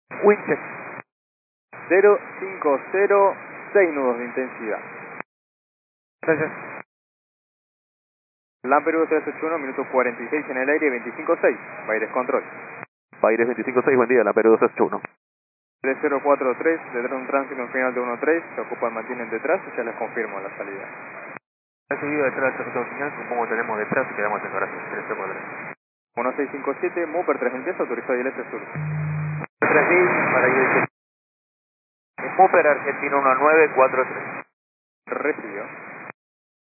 Wincheck. 050, 6 nudos de intensidad. Gracias. Lamperugo 381, minuto 46 en el aire, 25-6, Baires Control. Baires 25-6, buen día, Lamperugo 381. 3043, detrás de un tránsito en final de 13, se ocupan, mantienen detrás y ya les confirmo la salida. Recibido detrás del tráfico final, supongo que tenemos detrás y quedamos en garaje, 343. 1657, Mooper 3010, autorizado y este sur. 3000 para ir. Mooper Argentino 1943. Recibió.